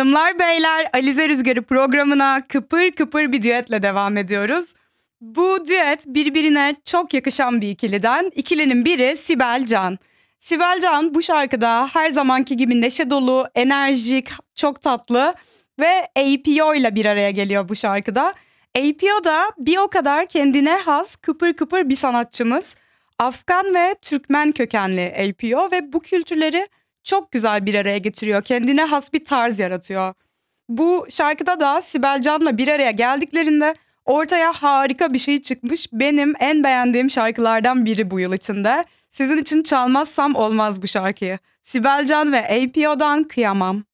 Hanımlar beyler, Alize Rüzgarı programına kıpır kıpır bir düetle devam ediyoruz. Bu düet birbirine çok yakışan bir ikiliden. İkilinin biri Sibel Can. Sibel Can bu şarkıda her zamanki gibi neşe dolu, enerjik, çok tatlı ve APO ile bir araya geliyor bu şarkıda. APO da bir o kadar kendine has kıpır kıpır bir sanatçımız. Afgan ve Türkmen kökenli APO ve bu kültürleri çok güzel bir araya getiriyor. Kendine has bir tarz yaratıyor. Bu şarkıda da Sibel Can'la bir araya geldiklerinde ortaya harika bir şey çıkmış. Benim en beğendiğim şarkılardan biri bu yıl içinde. Sizin için çalmazsam olmaz bu şarkıyı. Sibel Can ve APO'dan Kıyamam.